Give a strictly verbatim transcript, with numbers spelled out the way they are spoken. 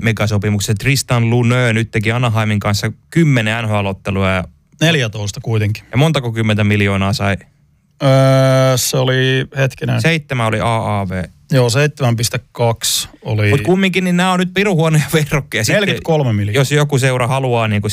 megasopimuksen. Tristan Luneux nyt teki Anaheimin kanssa kymmenen N H L-ottelua. Ja, neljätoista kuitenkin. Ja montako kymmentä miljoonaa sai? Öö, se oli hetkinen. Seitsemän oli A A V. Joo, seitsemän pilkku kaksi oli. Mutta kumminkin niin nämä on nyt pirun huonoja verrokkeja. neljäkymmentäkolme miljoonaa. Jos joku seura haluaa niin